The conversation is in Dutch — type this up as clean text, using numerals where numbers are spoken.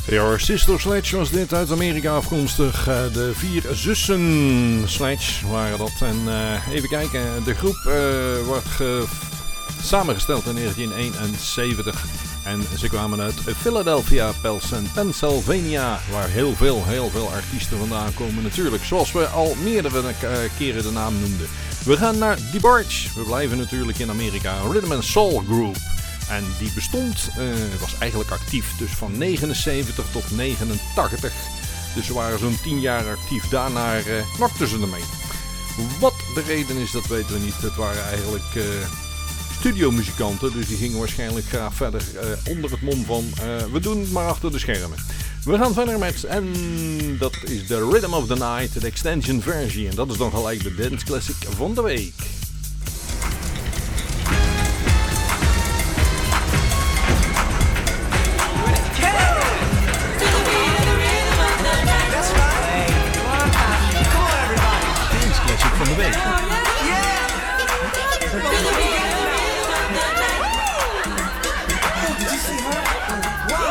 Your Sister Sledge was dit, uit Amerika afkomstig. De vier zussen Sledge waren dat. En even kijken, de groep wordt samengesteld in 1971. En ze kwamen uit Philadelphia, Pennsylvania, waar heel veel artiesten vandaan komen natuurlijk. Zoals we al meerdere keren de naam noemden. We gaan naar DeBarge. We blijven natuurlijk in Amerika. Rhythm and Soul Group. En die bestond, was eigenlijk actief, dus van 79 tot 89. Dus ze waren zo'n 10 jaar actief. Daarna knokten ze ermee. Wat de reden is, dat weten we niet. Het waren eigenlijk studiomuzikanten, dus die gingen waarschijnlijk graag verder onder het mom van we doen het maar achter de schermen. We gaan verder met, en dat is de Rhythm of the Night, de extension versie. En dat is dan gelijk de dance classic van de week. Van de week.